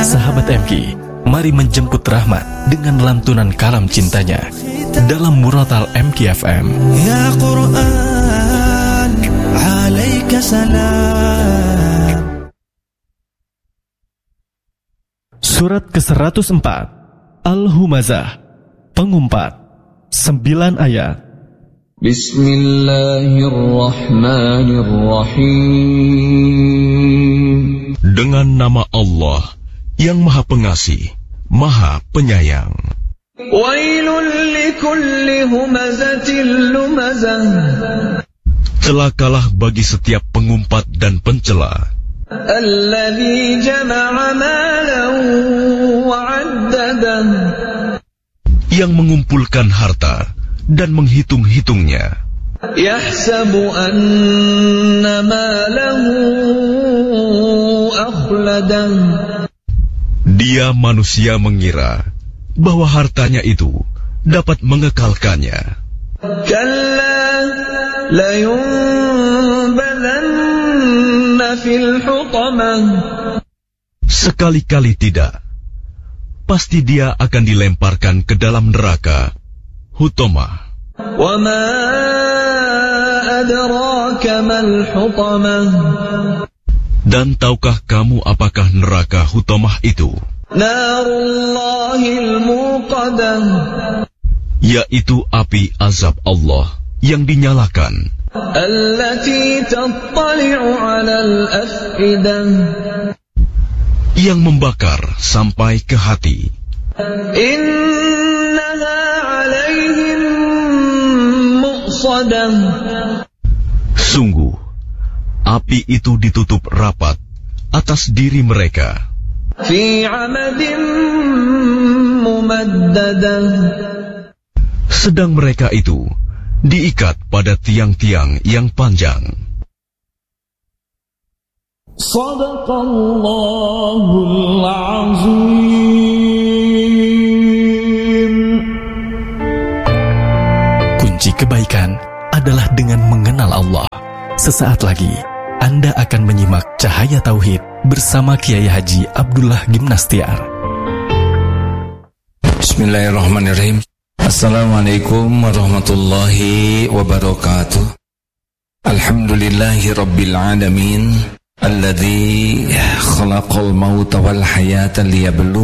Sahabat MK, mari menjemput rahmat dengan lantunan kalam cintanya dalam Muratal MK FM. Ya Quran, alaika salam. Surat ke-104 Al-Humazah, Pengumpat, 9 ayat. Bismillahirrahmanirrahim. Dengan nama Allah yang Maha Pengasih, Maha Penyayang. Wailul likulli humazatil lumazah. Celakalah bagi setiap pengumpat dan pencela. Alladzi jama'a malan wa 'addadah. Yang mengumpulkan harta dan menghitung-hitungnya. Yahsabu anna malahu akhladah. Dia manusia mengira bahwa hartanya itu dapat mengekalkannya. Kalla layunbadanna fil hutamah. Sekali-kali tidak. Pasti dia akan dilemparkan ke dalam neraka, Hutamah. Wa ma adraka mal hutamah. Dan tahukah kamu apakah neraka Hutamah itu? Narullahil muqadah. Yaitu api azab Allah yang dinyalakan. Allati tattali'u 'alal af'idah. Yang membakar sampai ke hati. Innaha 'alaihim muqsadah. Sungguh, api itu ditutup rapat atas diri mereka. Fi 'amadin mumaddadah. Sedang mereka itu diikat pada tiang-tiang yang panjang. Shadaqallahul azim. Kunci kebaikan adalah dengan mengenal Allah. Sesaat lagi Anda akan menyimak Cahaya Tauhid bersama Kiai Haji Abdullah Gimnastiar. Bismillahirrahmanirrahim. Assalamualaikum warahmatullahi wabarakatuh. Alhamdulillahi rabbil alamin, alladzi khalaqal mauta wal hayata liyabluwakum